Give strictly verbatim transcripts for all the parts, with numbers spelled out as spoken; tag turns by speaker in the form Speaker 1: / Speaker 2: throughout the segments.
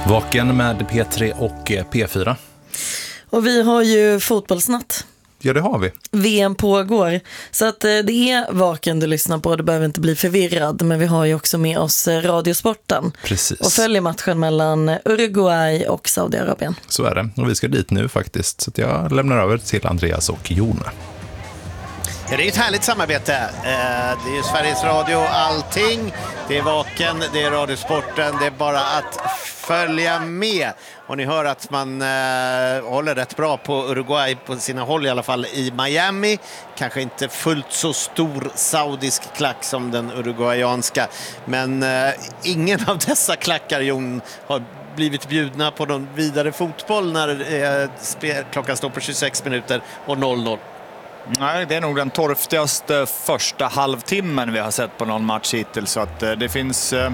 Speaker 1: Vaken med P tre och P fyra.
Speaker 2: Och vi har ju fotbollsnatt.
Speaker 1: Ja, det har vi.
Speaker 2: V M pågår. Så att det är Vaken du lyssnar på. Du behöver inte bli förvirrad. Men vi har ju också med oss Radiosporten.
Speaker 1: Precis.
Speaker 2: Och följer matchen mellan Uruguay och Saudiarabien.
Speaker 1: Så är det. Och vi ska dit nu faktiskt. Så att jag lämnar över till Andreas och Jona.
Speaker 3: Ja, det är ett härligt samarbete. Det är ju Sveriges Radio allting. Det är Vaken, det är Radiosporten. Det är bara att följa med. Och ni hör att man eh, håller rätt bra på Uruguay på sina håll, i alla fall i Miami. Kanske inte fullt så stor saudisk klack som den uruguayanska. Men eh, ingen av dessa klackar, Jon, har blivit bjudna på någon vidare fotboll när eh, spel, klockan står på tjugosex minuter och noll noll.
Speaker 4: Nej, det är nog den torftigaste första halvtimmen vi har sett på någon match hittills, så att det finns eh,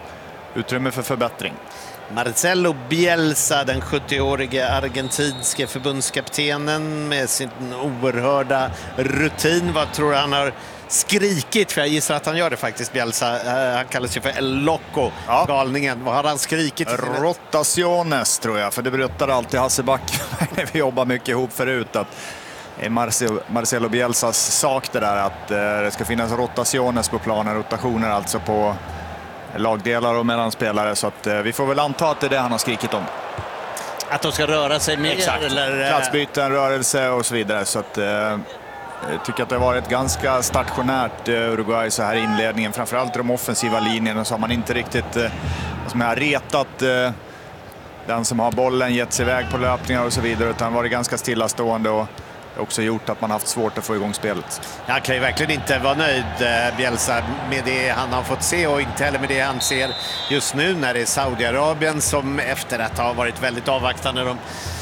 Speaker 4: utrymme för förbättring.
Speaker 3: Marcelo Bielsa, den sjuttioårige argentinske förbundskaptenen med sin oerhörda rutin. Vad tror du han har skrikit? För jag gissar att han gör det faktiskt, Bielsa. Han kallas ju för El Loco, ja. Galningen. Vad har han skrikit?
Speaker 4: Rotaciones, tror jag, för det berättar alltid Hasse Back när vi jobbar mycket ihop förut, att Marcelo, Marcelo Bielsas sak det där att eh, det ska finnas rotaciones på planen, rotationer alltså på lagdelar och mellan spelare, så att eh, vi får väl anta att det är det han har skrikit om.
Speaker 3: Att de ska röra sig mer?
Speaker 4: Exakt,
Speaker 3: eller
Speaker 4: platsbyten, rörelse och så vidare, så att eh, jag tycker att det har varit ganska stationärt eh, Uruguay så här i inledningen, framförallt de offensiva linjerna, så har man inte riktigt eh, som har retat eh, den som har bollen, gett sig iväg på löpningar och så vidare, utan varit ganska stillastående och också gjort att man haft svårt att få igång spelet.
Speaker 3: Han kan ju verkligen inte vara nöjd, Bielsa, med det han har fått se, och inte heller med det han ser just nu när det är Saudiarabien som efter att ha varit väldigt avvaktande de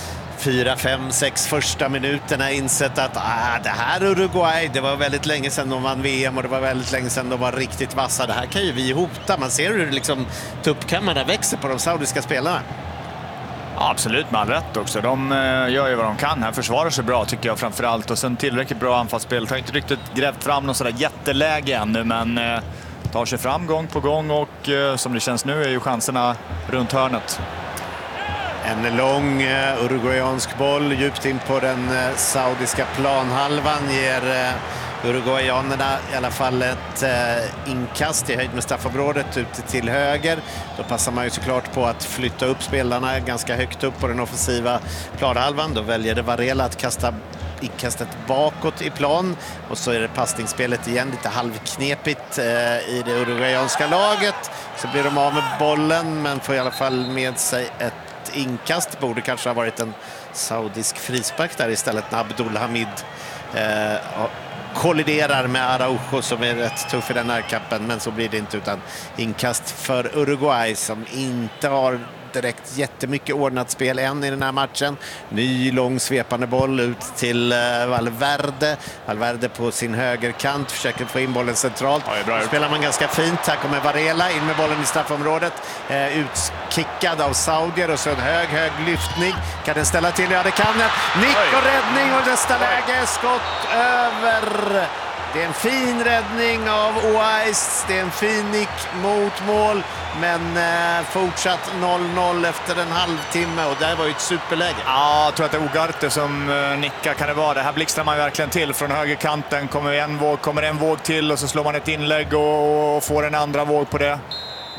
Speaker 3: fyra, fem, sex första minuterna insett att ah, det här Uruguay, det var väldigt länge sedan de vann V M och det var väldigt länge sedan de var riktigt vassa. Det här kan ju vi hota. Man ser hur liksom tuppkammarna växer på de saudiska spelarna.
Speaker 4: Ja, absolut, med all rätt också. De eh, gör ju vad de kan här, försvarar sig bra tycker jag framförallt, och sen tillräckligt bra anfallsspel. Har inte riktigt grävt fram någon sådär jätteläge ännu, men eh, tar sig fram gång på gång, och eh, som det känns nu är ju chanserna runt hörnet.
Speaker 3: En lång uh, uruguayansk boll djupt in på den uh, saudiska planhalvan ger uh, uruguayanerna i alla fall ett uh, inkast i höjd med straffområdet ute till höger. Då passar man ju såklart på att flytta upp spelarna ganska högt upp på den offensiva planhalvan. Då väljer det Varela att kasta inkastet bakåt i plan, och så är det passningsspelet igen lite halvknepigt uh, i det uruguayanska laget. Så blir de av med bollen, men får i alla fall med sig ett inkast. Borde kanske ha varit en saudisk frispark där istället när Abdulhamid eh, kolliderar med Araujo som är rätt tuff i den här kappen, men så blir det inte, utan inkast för Uruguay som inte har direkt jättemycket ordnat spel än i den här matchen. Ny lång svepande boll ut till uh, Valverde. Valverde på sin högerkant försöker få in bollen centralt. Ja, spelar man ganska fint. Här kommer Varela in med bollen i straffområdet. Uh, utkickad av saudier, och så en hög, hög lyftning. Kan den ställa till? Ja, det kan den. Nick och räddning, och nästa läge. Skott över. Det är en fin räddning av Oais. Det är en fin nick mot mål. Men eh, fortsatt noll noll efter en halvtimme, och det var ju ett superläge.
Speaker 4: Ja, jag tror att det är Ugarte som eh, nickar, kan det vara. Det här blixtrar man verkligen till från högerkanten. Kommer en våg, kommer en våg till, och så slår man ett inlägg och, och får en andra våg på det.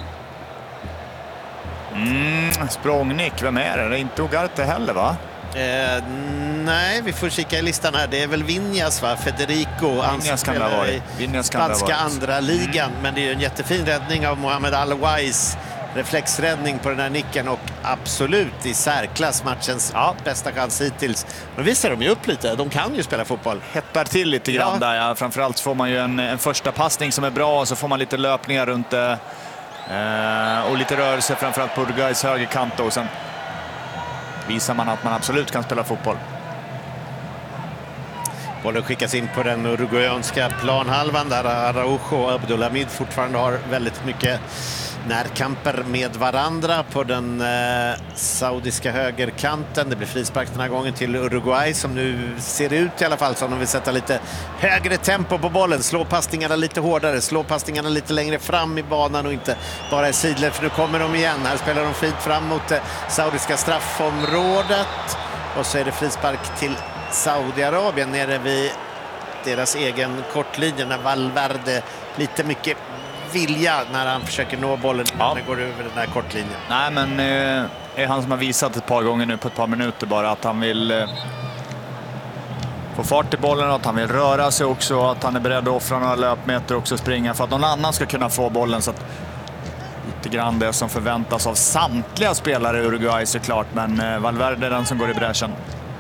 Speaker 4: Mm, språngnick, vem är det? Det är inte Ugarte heller, va?
Speaker 3: Eh, nej, vi får kika i listan här. Det är väl Vinjas, va? Federico,
Speaker 4: anspelare i
Speaker 3: spanska andra ligan. Mm. Men det är ju en jättefin räddning av Mohamed Al-Wais. Reflexräddning på den här nicken, och absolut i särklass matchens ja. bästa chans hittills. Men visar de ju upp lite, de kan ju spela fotboll.
Speaker 4: Hettar till lite grann ja. där. Ja. Framförallt får man ju en, en första passning som är bra, och så får man lite löpningar runt eh, och lite rörelse framförallt på Uruguays högerkant, och sen visar man att man absolut kan spela fotboll.
Speaker 3: Bollen skickas in på den uruguayanska planhalvan där Araujo och Abdulhamid fortfarande har väldigt mycket närkamper med varandra på den eh, saudiska högerkanten. Det blir frispark den här gången till Uruguay som nu ser ut i alla fall som de vill sätta lite högre tempo på bollen. Slå passningarna lite hårdare, slå passningarna lite längre fram i banan och inte bara i sidled, för nu kommer de igen. Här spelar de fint fram mot det saudiska straffområdet och så är det frispark till Saudiarabien nere vid deras egen kortlinje när Valverde lite mycket vilja när han försöker nå bollen ja. när går över den här kortlinjen.
Speaker 4: Nej, men eh, är han som har visat ett par gånger nu på ett par minuter bara att han vill eh, få fart i bollen, att han vill röra sig också, att han är beredd att offra några löpmeter och också springa för att någon annan ska kunna få bollen. Så att lite grann det som förväntas av samtliga spelare i Uruguay såklart, men eh, Valverde är den som går i bräschen.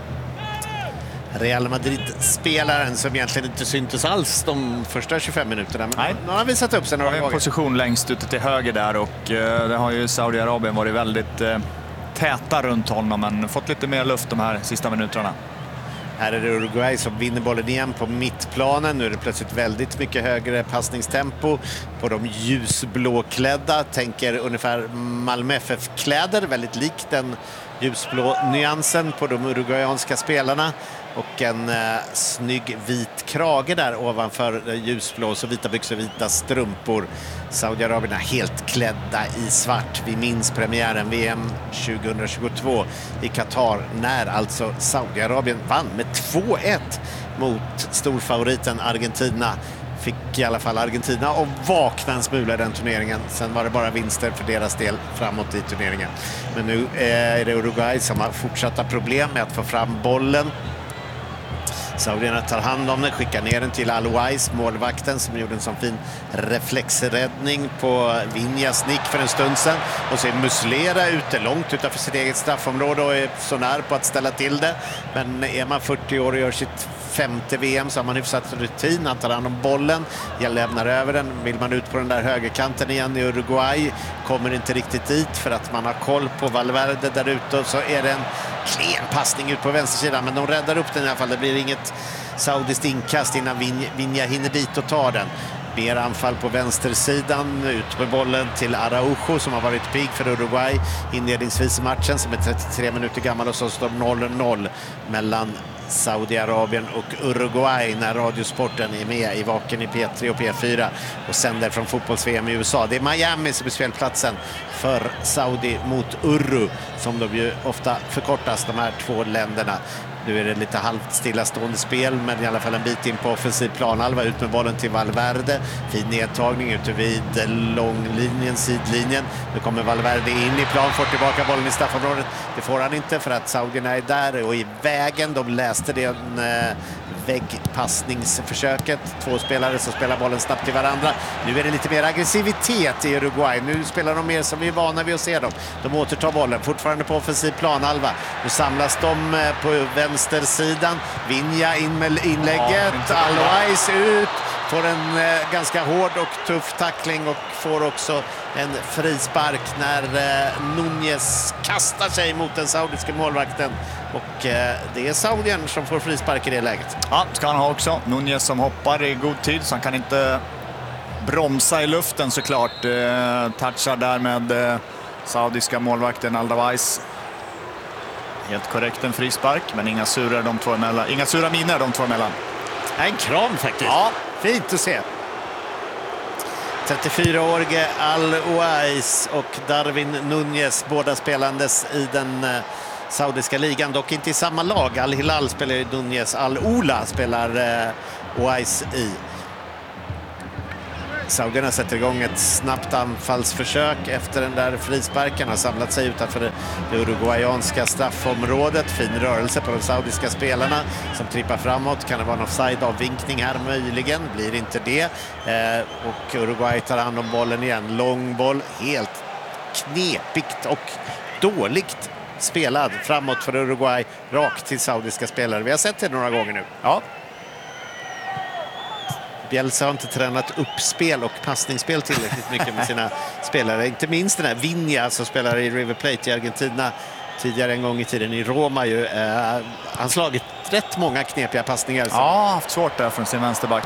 Speaker 3: Real Madrid-spelaren som egentligen inte syntes alls de första tjugofem minuterna. Men
Speaker 4: Nej.
Speaker 3: Nu har han visat upp sig några
Speaker 4: gånger. En position längst ute till höger där och eh, det har ju Saudiarabien varit väldigt eh, täta runt honom men fått lite mer luft de här sista minuterna.
Speaker 3: Här är det Uruguay som vinner bollen igen på mittplanen. Nu är det plötsligt väldigt mycket högre passningstempo på de ljusblåklädda. Tänker ungefär Malmö F F-kläder, väldigt likt den ljusblå nyansen på de uruguayanska spelarna. Och en eh, snygg vit krage där ovanför eh, ljusblå, så vita byxor, vita strumpor. Saudiarabien är helt klädda i svart. Vi minns premiären V M tjugohundratjugotvå i Qatar när alltså Saudiarabien vann med två ett mot storfavoriten Argentina. Fick i alla fall Argentina och vakna en smula i den turneringen. Sen var det bara vinster för deras del framåt i turneringen. Men nu är det Uruguay som har fortsatta problem med att få fram bollen. Saudierna tar hand om den, skickar ner den till Al-Ouais, målvakten som gjorde en sån fin reflexräddning på Vinjas nick för en stund sedan. Och så är Muslera ute långt utanför sitt eget straffområde och är så när på att ställa till det. Men är man fyrtio år och gör sitt femte V M så har man hyfsat rutin. Han tar hand om bollen, jag lämnar över den. Vill man ut på den där högerkanten igen i Uruguay, kommer inte riktigt dit för att man har koll på Valverde där ute. Och så är det en klen passning ut på vänstersidan, men de räddar upp den i alla fall. Det blir inget saudiskt inkast innan Vinja hinner dit och tar den. Mer anfall på vänstersidan, ut med bollen till Araujo som har varit pigg för Uruguay inledningsvis i matchen, som är trettiotre minuter gammal, och så står noll noll mellan Saudiarabien och Uruguay när Radiosporten är med i vaken i P tre och P fyra och sänder från fotbolls-V M i U S A. Det är Miami som är spelplatsen för Saudi mot Uru, som de ju ofta förkortas, de här två länderna. Nu är det lite halvt stillastående spel, men i alla fall en bit in på offensiv planhalva. Ut med bollen till Valverde. Fin nedtagning ute vid långlinjen, sidlinjen. Nu kommer Valverde in i plan, får tillbaka bollen i straffområdet. Det får han inte för att saudierna är där och i vägen. De läste det en eh, väggpassningsförsöket. Två spelare som spelar bollen snabbt till varandra. Nu är det lite mer aggressivitet i Uruguay. Nu spelar de mer som vi är vana vid att se dem. De återtar bollen, fortfarande på offensiv planhalva. Nu samlas de eh, på vänstersidan. Vinja in med inlägget. Ja, Al-Ouais ut. Får en eh, ganska hård och tuff tackling och får också en frispark när eh, Núñez kastar sig mot den saudiska målvakten. Och eh, det är Saudien som får frispark i det läget.
Speaker 4: Ja, ska han ha också. Núñez som hoppar i god tid så han kan inte bromsa i luften såklart. Eh, touchar där med eh, saudiska målvakten Al-Ouais. Helt korrekt en frispark, men inga sura de två emellan. Inga sura miner de två emellan.
Speaker 3: En kram faktiskt.
Speaker 4: Ja.
Speaker 3: Fint att se. trettiofyraårige Al-Ouais och Darwin Núñez, båda spelandes i den eh, saudiska ligan. Dock inte i samma lag. Al-Hilal spelar i Núñez. Al-Ula spelar eh, Ouais i. Saudierna sätter igång ett snabbt anfallsförsök efter den där frisparken. Har samlat sig utanför det uruguayanska straffområdet. Fin rörelse på de saudiska spelarna som trippar framåt. Kan det vara en offside-avvinkning här möjligen? Blir inte det. Eh, och Uruguay tar hand om bollen igen. Lång boll, helt knepigt och dåligt spelad framåt för Uruguay. Rakt till saudiska spelare. Vi har sett det några gånger nu. Ja. Bielsa har inte tränat uppspel och passningsspel tillräckligt mycket med sina spelare. Inte minst den här Vinja som spelar i River Plate i Argentina tidigare en gång i tiden i Roma ju. Eh, han slagit rätt många knepiga passningar. Så.
Speaker 4: Ja, haft svårt där från sin vänsterback.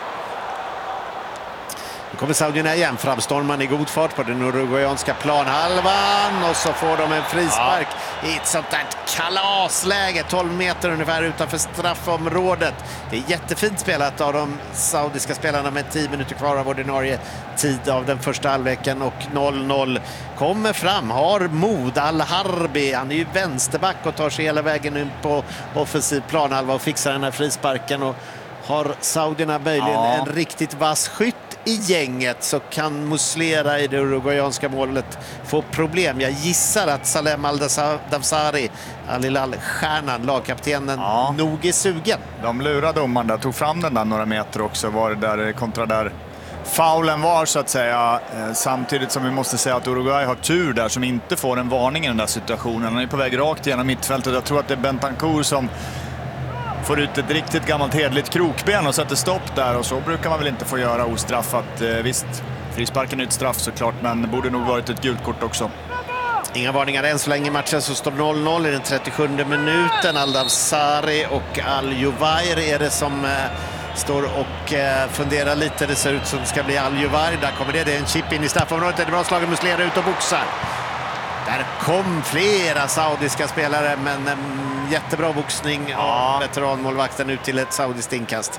Speaker 3: Nu kommer saudierna igen, framstormande i god fart på den uruguayanska planhalvan och så får de en frispark ja. i ett sånt där kalasläge, tolv meter ungefär utanför straffområdet. Det är jättefint spelat av de saudiska spelarna med tio minuter kvar av ordinarie tid av den första halvleken och noll noll. Kommer fram, har mod, Al-Harbi, han är ju vänsterback och tar sig hela vägen in på offensiv planhalva och fixar den här frisparken och har saudierna möjligen ja. en riktigt vass skytt i gänget så kan Muslera i det uruguayanska målet få problem. Jag gissar att Salem Al-Dawsari, Al-Hilal-stjärnan, lagkaptenen, ja. nog är sugen.
Speaker 4: De lurade domaren där, tog fram den där några meter också, var det där kontra där faulen var så att säga. Samtidigt som vi måste säga att Uruguay har tur där som inte får en varning i den där situationen. Han är på väg rakt genom mittfältet. Jag tror att det är Bentancur som får ut ett riktigt gammalt hedligt krokben och sätter stopp där, och så brukar man väl inte få göra ostraffat. Eh, visst, frisparken är ett straff såklart, men det borde nog varit ett gult kort också.
Speaker 3: Inga varningar än så länge i matchen, så står noll noll i den trettiosjunde minuten. Al-Dawsari och Al-Juvair är det som eh, står och eh, funderar lite. Det ser ut som det ska bli Al-Juvair. Där kommer det, det är en chip in i straffområdet. Det är bra slaget, Muslera ut och boxar. Där kom flera saudiska spelare, men um, jättebra boxning ja. av veteranmålvakten ut till ett saudiskt inkast.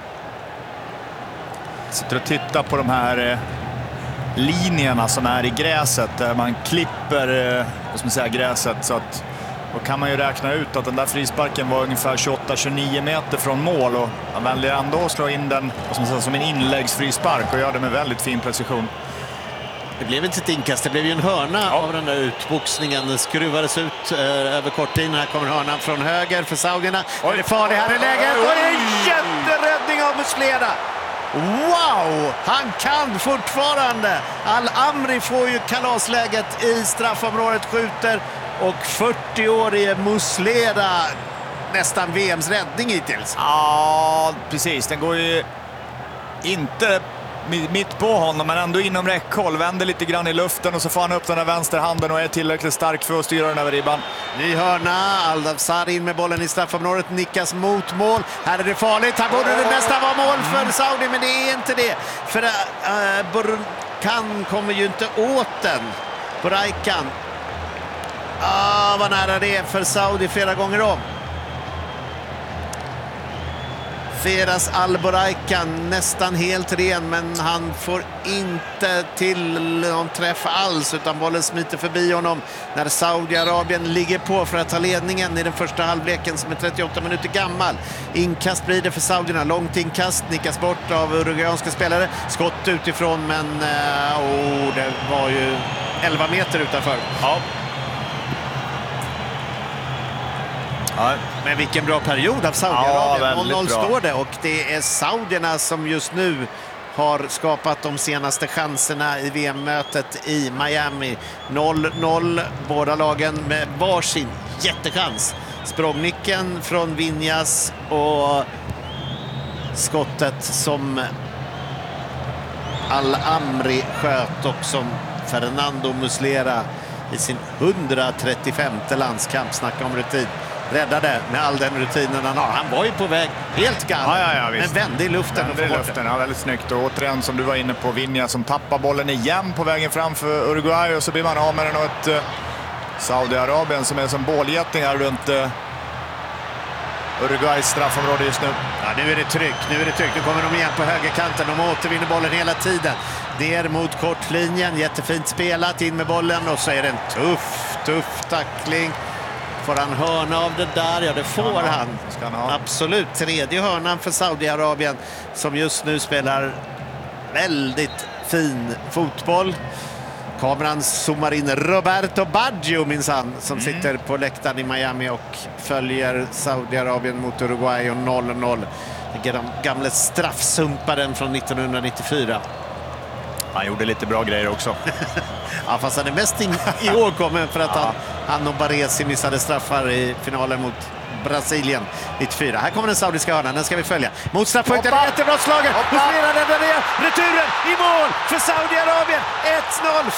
Speaker 4: Sitter och tittar på de här eh, linjerna som är i gräset där man klipper eh, vad ska man säga, gräset, så att då kan man ju räkna ut att den där frisparken var ungefär tjugoåtta till tjugonio meter från mål, och han väljer ändå att slå in den vad ska man säga, som en inläggsfrispark och gör det med väldigt fin precision.
Speaker 3: Det blev inte ett inkast, det blev ju en hörna ja. av den där utboxningen. Den skruvades ut eh, över korttiden. Här kommer hörnan från höger för saudierna. Oj. Det är farligt här i läget. Och det är en jätteräddning av Muslera. Wow! Han kan fortfarande. Al-Amri får ju kalasläget i straffområdet, skjuter, och fyrtio-årige Muslera, nästan V M:s räddning hittills.
Speaker 4: Ja, precis. Den går ju inte mitt på honom, men ändå inom räckhåll. Vänder lite grann i luften och så får han upp den där vänsterhanden och är tillräckligt stark för att styra den över ribban.
Speaker 3: Ny hörna, Al-Dawsari in med bollen i straffområdet, nickas mot mål. Här är det farligt, här borde det nästan vara mål för Saudi, men det är inte det. För uh, Burkan kommer ju inte åt den. Buraikan. Ah, vad nära det är för Saudi flera gånger om. Feras Al-Buraikan nästan helt ren, men han får inte till någon träff alls, utan bollen smiter förbi honom när Saudiarabien ligger på för att ta ledningen i den första halvleken som är trettioåtta minuter gammal. Inkast blir det för saudierna, långt inkast, nickas bort av uruguayanska spelare, skott utifrån, men äh, oh, det var ju elva meter utanför. Ja. Ja. Men vilken bra period av Saudiarabien.
Speaker 4: Ja,
Speaker 3: noll noll står det, och det är saudierna som just nu har skapat de senaste chanserna i V M-mötet i Miami. noll noll, båda lagen med varsin jättechans. Språngnicken från Vinjas och skottet som Al-Amri sköt, och som Fernando Muslera i sin hundratrettiofemte landskamp, snacka om rutin, räddade med all den rutinen han har. Han var ju på väg helt galen,
Speaker 4: ja, ja, ja,
Speaker 3: men vände i luften.
Speaker 4: Vände i luften, ja, väldigt snyggt. Och återigen, som du var inne på, Vinja som tappar bollen igen på vägen fram för Uruguay, och så blir man av med den, och ett uh, Saudiarabien som är som bålgetingar runt uh, Uruguays straffområde just nu.
Speaker 3: Ja, nu är det tryck, nu är det tryck. Nu kommer de igen på högerkanten. De återvinner bollen hela tiden. Ner mot kortlinjen, jättefint spelat, in med bollen, och så är det en tuff, tuff tackling. Får han hörna av det där? Ja, det får han. han. han Absolut. Tredje hörnan för Saudiarabien, som just nu spelar väldigt fin fotboll. Kameran zoomar in Roberto Baggio minsann, som mm. sitter på läktaren i Miami och följer Saudiarabien mot Uruguay, och noll noll. Den gamla straffsumparen från nittonhundranittiofyra.
Speaker 4: Han gjorde lite bra grejer också.
Speaker 3: Ja, fast han är mest in, i år kommer för att ja. han, han och Baresi missade straffar i finalen mot Brasilien nittiofyra. Här kommer den saudiska hörnan, den ska vi följa. Mot straffpunkten, jättebra slagen. Muslera räddar det. Returen i mål för Saudiarabien. ett noll,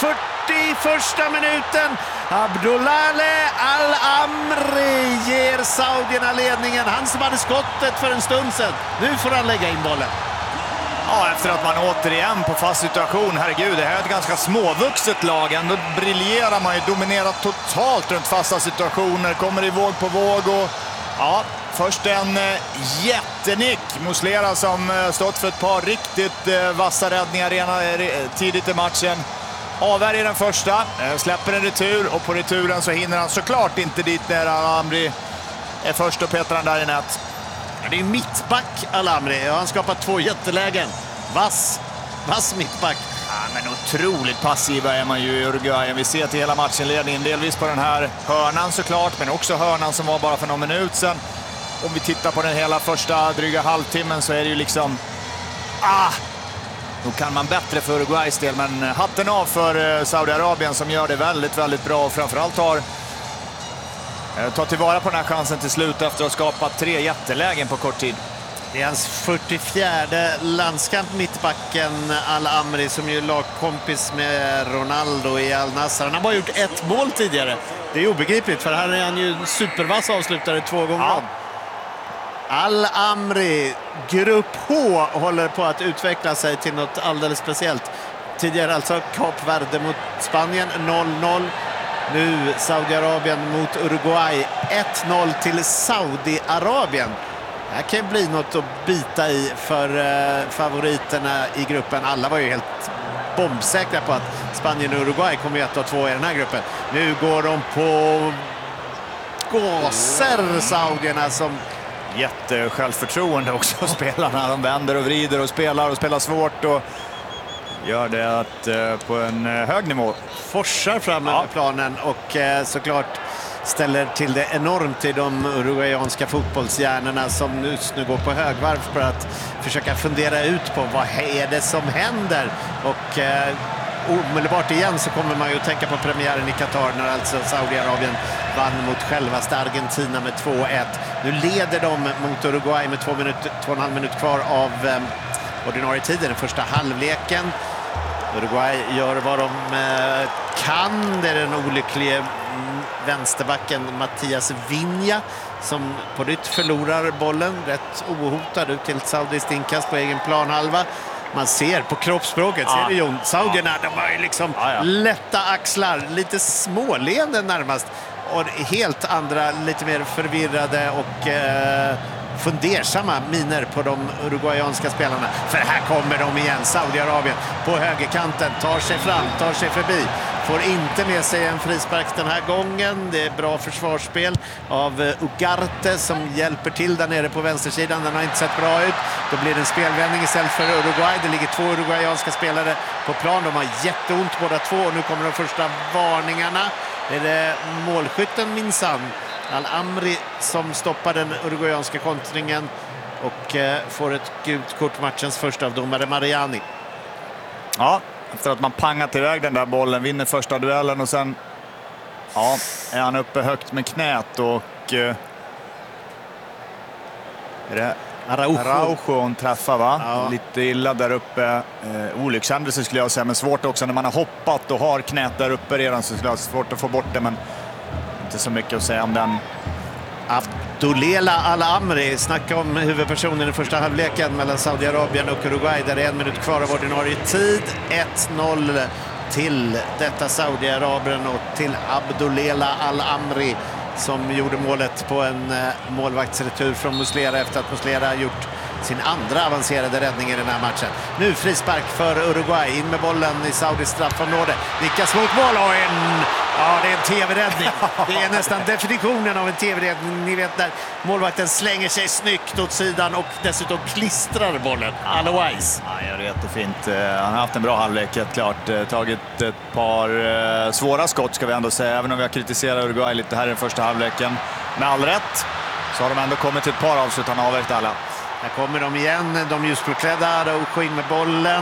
Speaker 3: fyrtioförsta minuten. Abdoulaye Al-Amri ger saudierna ledningen. Han som hade skottet för en stund sedan. Nu får han lägga in bollen.
Speaker 4: Ja, efter att man återigen på fast situation, herregud, det här är ett ganska småvuxet lag. Ändå briljerar man ju, dominerar totalt runt fasta situationer, kommer i våg på våg och ja, först en eh, jättenick. Muslera som eh, stått för ett par riktigt eh, vassa räddningar rena, eh, tidigt i matchen. Avvärjer den första, eh, släpper en retur och på returen så hinner han såklart inte dit när Al-Amri är först och petar han där i nät.
Speaker 3: Det är mittback Al-Amri och han skapar två jättelägen. Vass, vass mittback.
Speaker 4: Ja, men otroligt passiva är man ju i Uruguay. Vi ser till hela matchenledningen, delvis på den här hörnan såklart, men också hörnan som var bara för någon minut sedan. Om vi tittar på den hela första dryga halvtimmen så är det ju liksom... Ah! Då kan man bättre för Uruguays del, men hatten av för Saudiarabien som gör det väldigt, väldigt bra och framförallt har tar tillvara på den här chansen till slut efter att ha skapat tre jättelägen på kort tid.
Speaker 3: Det är hans fyrtiofjärde landskamp, mittbacken Al-Amri, som ju lagkompis med Ronaldo i Al-Nassr. Han har bara gjort ett mål tidigare. Det är obegripligt, för här är han ju supervass avslutare två gånger. Ja. Al-Amri, grupp H, håller på att utveckla sig till något alldeles speciellt. Tidigare alltså Kap Verde mot Spanien, noll noll. Nu Saudiarabien mot Uruguay, ett noll till Saudiarabien. Det här kan bli något att bita i för eh, favoriterna i gruppen. Alla var ju helt bombsäkra på att Spanien och Uruguay kommer ett och två i den här gruppen. Nu går de på gåser, saudierna, som...
Speaker 4: Jättesjälvförtroende också, spelarna. De vänder och vrider och spelar och spelar svårt och gör det att, eh, på en eh, hög nivå.
Speaker 3: Forsar fram över ja. planen och eh, såklart ställer till det enormt i de uruguayanska fotbollshjärnorna som just nu går på högvarv för att försöka fundera ut på vad är det som händer. Och eh, omedelbart igen så kommer man ju att tänka på premiären i Qatar när alltså Saudiarabien vann mot självaste Argentina med två ett. Nu leder de mot Uruguay med två, minut, två och en halv minut kvar av eh, ordinarie tiden, den första halvleken. Uruguay gör vad de eh, kan. Det är den olyckliga vänsterbacken Mattias Vinha som på nytt förlorar bollen. Rätt ohotad ut till saudiskt inkast på egen planhalva. Man ser på kroppsspråket, ja. ser du Jon, saudierna, ja. de har ju liksom ja, ja. lätta axlar, lite småleenden närmast. Och helt andra, lite mer förvirrade och eh, fundersamma miner på de uruguayanska spelarna. För här kommer de igen, Saudiarabien på högerkanten, tar sig fram, tar sig förbi. Får inte med sig en frispark den här gången. Det är bra försvarsspel av Ugarte som hjälper till där nere på vänstersidan. Den har inte sett bra ut. Då blir det en spelvändning istället för Uruguay. Det ligger två uruguayanska spelare på plan. De har jätteont båda två och nu kommer de första varningarna. Det är det målskytten minsann, Al-Amri, som stoppar den uruguayanska kontringen och eh, får ett gult kort, matchens första av domare Mariani.
Speaker 4: Ja, efter att man pangat iväg den där bollen, vinner första duellen och sen ja, är han uppe högt med knät och eh, är det Araujo, Araujo hon träffar va? Ja. Lite illa där uppe. Eh, olyckshändelse skulle jag säga, men svårt också när man har hoppat och har knät där uppe redan, så skulle jag svårt att få bort det, men inte så mycket att säga om den.
Speaker 3: Abdoulaye Al-Amri, snacka om huvudpersonen i första halvleken mellan Saudiarabien och Uruguay där det är en minut kvar av ordinarie tid. ett noll till detta Saudiarabien och till Abdoulaye Al-Amri som gjorde målet på en eh, målvaktsretur från Muslera efter att Muslera gjort sin andra avancerade räddning i den här matchen. Nu frispark för Uruguay, in med bollen i Saudis straffområde. Nickas mot mål och en... Ja, det är en tv-räddning. Det är nästan definitionen av en tv-räddning. Ni vet där målvakten slänger sig snyggt åt sidan och dessutom klistrar bollen. Otherwise.
Speaker 4: Ja, det är jättefint. Han har haft en bra halvlek, helt klart. Tagit ett par svåra skott ska vi ändå säga. Även om vi har kritiserat Uruguay lite här i den första halvleken. Med all rätt så har de ändå kommit till ett par avslut. Han har avverkat alla.
Speaker 3: Här kommer de igen, de ljusblåklädda, och in med bollen.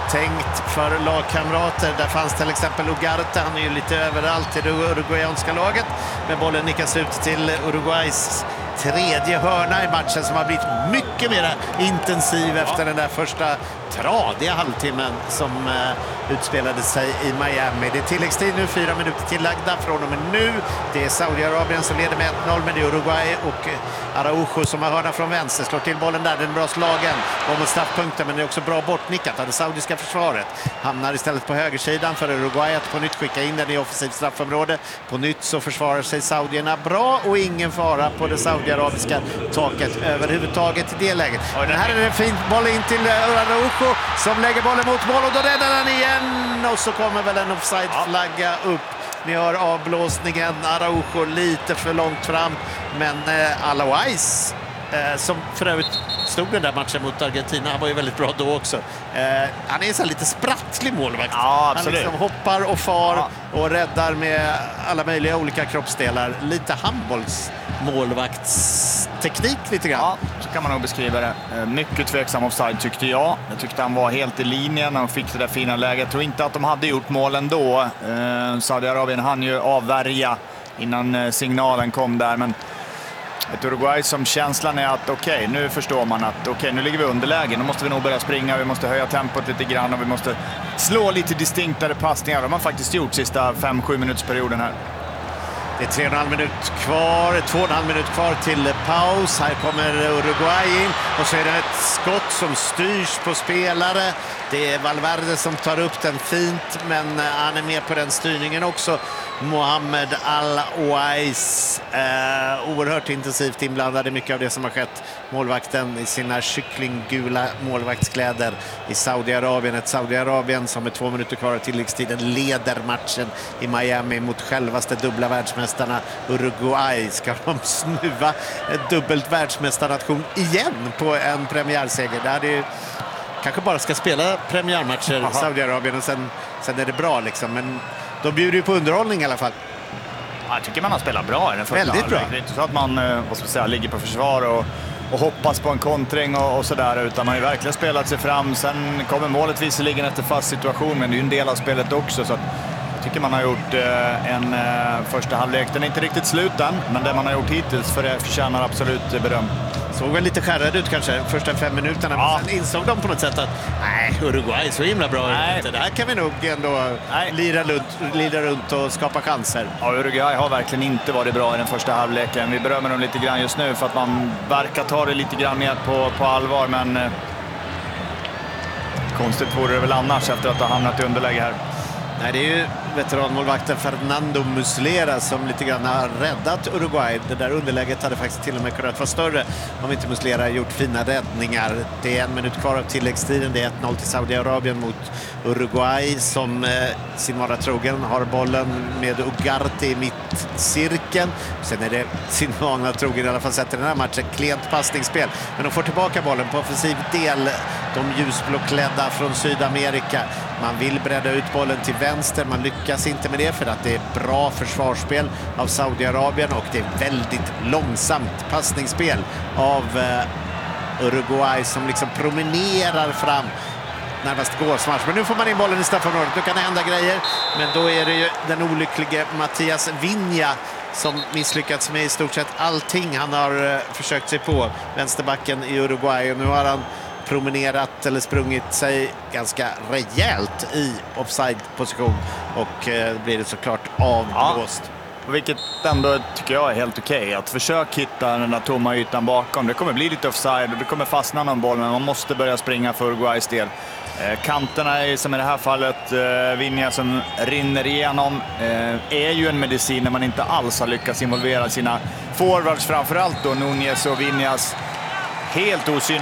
Speaker 3: tänkt för lagkamrater. Där fanns till exempel Ugarte, han är ju lite överallt i det uruguayanska laget. Men bollen nickas ut till Uruguays tredje hörna i matchen som har blivit mycket mer intensiv efter den där första tradiga halvtimmen som uh, utspelade sig i Miami. Det är tilläggstid nu, fyra minuter tillagda från och med nu. Det är Saudiarabien som leder med ett noll, men det är Uruguay och Araujo som har hörna från vänster. Slår till bollen där, den är bra slagen. Går mot straffpunkten, men det är också bra bortnickat av det saudiska försvaret. Hamnar istället på högersidan för Uruguay att på nytt skicka in den i offensivt straffområde. På nytt så försvarar sig saudierna bra och ingen fara på det saudiarabiska taket överhuvudtaget i det läget. Och den här är en fin boll in till Araujo som lägger bollen mot mål och då räddar han igen. Och så kommer väl en offside-flagga upp. Ni hör avblåsningen, Araujo lite för långt fram, men eh, Alaouais eh, som för övrigt stod den där matchen mot Argentina, han var ju väldigt bra då också. Eh, han är en sån lite sprattlig målvakt.
Speaker 4: Ja,
Speaker 3: han liksom hoppar och far ja. och räddar med alla möjliga olika kroppsdelar. Lite handbollsmålvaktsteknik lite grann.
Speaker 4: Ja, så kan man nog beskriva det. Mycket tveksam offside tyckte jag. Jag tyckte han var helt i linjen när han fick det där fina läget. Jag tror inte att de hade gjort målen då. Eh, Saudiarabien hann ju avvärja innan signalen kom där, men ett Uruguay som känslan är att okej, okay, nu förstår man att okej, okay, nu ligger vi underläge. Nu måste vi nog börja springa, vi måste höja tempot lite grann och vi måste slå lite distinktare passningar. De har faktiskt gjort sista fem sju minutsperioden här.
Speaker 3: Det är tre och en halv minut kvar, två och en halv minut kvar till paus. Här kommer Uruguay in och så är det ett skott som styrs på spelare. Det är Valverde som tar upp den fint, men han är med på den styrningen också. Mohamed Alaouais, eh, oerhört intensivt inblandad i mycket av det som har skett. Målvakten i sina kycklinggula målvaktskläder i Saudiarabien. Ett Saudiarabien som med två minuter kvar av tilläggstiden leder matchen i Miami mot självaste dubbla världsmästarna Uruguay. Ska de snuva ett dubbelt världsmästarnation igen på en premiärseger? Det hade ju kanske bara ska spela premiärmatcher i Saudiarabien och sen, sen är det bra liksom, men de bjuder ju på underhållning i alla fall.
Speaker 4: Jag tycker man har spelat bra i den första
Speaker 3: Väldigt bra.
Speaker 4: Det är inte så att man vad ska jag säga, ligger på försvar och, och hoppas på en kontring och, och sådär, utan man har ju verkligen spelat sig fram. Sen kommer målet visserligen efter fast situation, men det är ju en del av spelet också, så att jag tycker man har gjort eh, en eh, första halvlek. Den är inte riktigt slut än, men det man har gjort hittills för det förtjänar absolut beröm.
Speaker 3: Såg väl lite skärrad ut kanske första fem minuterna, ja. Men sen insåg de på något sätt att nej, Uruguay är så himla bra. Nej. Det här kan vi nog ändå lira runt, lira runt och skapa chanser.
Speaker 4: Ja, Uruguay har verkligen inte varit bra i den första halvleken. Vi berömmer dem lite grann just nu för att man verkar ta det lite grann mer på, på allvar, men eh, konstigt vore det väl annars efter att ha hamnat i underläge här.
Speaker 3: Nej, det är ju veteranmålvakten Fernando Muslera som lite grann har räddat Uruguay. Det där underläget hade faktiskt till och med kunnat vara större om inte Muslera gjort fina räddningar. Det är en minut kvar av tilläggstiden. Det är ett noll till Saudiarabien mot Uruguay som eh, sin vara trogen har bollen med Ugarte i mittcirkeln. Sen är det sin vana trogen i alla fall sett i den här matchen. Klent passningsspel. Men de får tillbaka bollen på offensiv del. De ljusblåklädda från Sydamerika. Man vill bredda ut bollen till vänster. Man lyckas inte med det för att det är bra försvarsspel av Saudiarabien och det är väldigt långsamt passningsspel av eh, Uruguay som liksom promenerar fram närmast gåsmatch. Men nu får man in bollen i straffområdet. Då kan det hända grejer. Men då är det ju den olycklige Mathias Viña som misslyckats med i stort sett allting han har eh, försökt sig på, vänsterbacken i Uruguay. Och nu har han promenerat eller sprungit sig ganska rejält i offside-position och eh, blir det såklart avblåst.
Speaker 4: Ja, vilket ändå tycker jag är helt okej. Okay. Att försöka hitta den där tomma ytan bakom. Det kommer bli lite offside och det kommer fastna någon boll, men man måste börja springa för Uruguays del. Eh, kanterna är som i det här fallet eh, Viña som rinner igenom eh, är ju en medicin när man inte alls har lyckats involvera sina forwards, framförallt då Núñez och Viñas helt osynliga.